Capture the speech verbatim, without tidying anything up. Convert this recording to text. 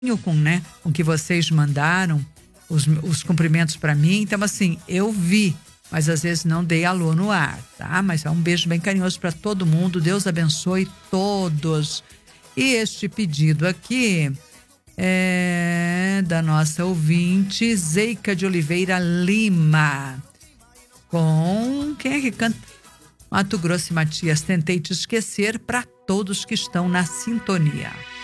com, né, com que vocês mandaram os, os cumprimentos para mim. Então, assim, eu vi, mas às vezes não dei alô no ar, tá? Mas é um beijo bem carinhoso para todo mundo. Deus abençoe todos. E este pedido aqui é da nossa ouvinte Zeica de Oliveira Lima. Com quem é que canta? Mato Grosso e Matias, Tentei Te Esquecer, para todos que estão na sintonia.